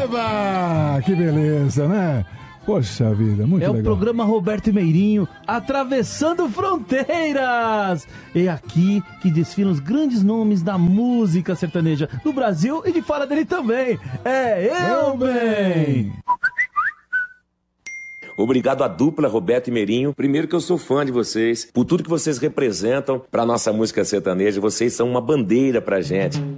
Eba! Que beleza, né? Poxa vida, muito legal. É o programa Roberto e Meirinho, atravessando fronteiras. É aqui que desfilam os grandes nomes da música sertaneja do Brasil e de fora dele também. É Eu Bem! Obrigado à dupla Roberto e Meirinho. Primeiro que eu sou fã de vocês, por tudo que vocês representam pra nossa música sertaneja. Vocês são uma bandeira pra gente.